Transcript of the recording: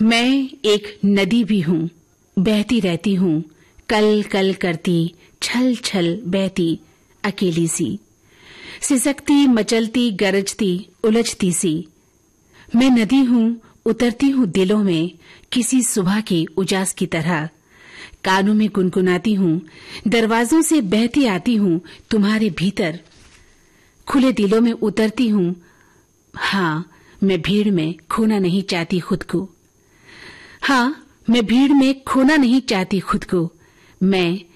मैं एक नदी भी हूँ, बहती रहती हूँ, कल कल करती, छल छल बहती, अकेली सी, सिसकती, मचलती, गरजती, उलझती सी। मैं नदी हूँ, उतरती हूँ दिलों में, किसी सुबह की उजास की तरह। कानों में गुनगुनाती हूँ, दरवाजों से बहती आती हूँ तुम्हारे भीतर। खुले दिलों में उतरती हूँ। हाँ, मैं भीड़ में खोना नहीं चाहती खुद को। हाँ, मैं भीड़ में खोना नहीं चाहती खुद को। मैं